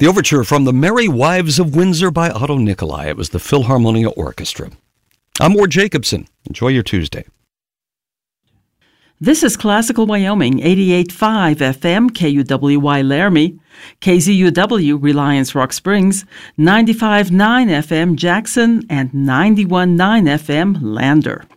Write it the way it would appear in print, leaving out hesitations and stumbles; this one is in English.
The overture from The Merry Wives of Windsor by Otto Nicolai. It was the Philharmonia Orchestra. I'm Ward Jacobson. Enjoy your Tuesday. This is Classical Wyoming, 88.5 FM, KUWY Laramie, KZUW Reliance Rock Springs, 95.9 FM Jackson, and 91.9 FM Lander.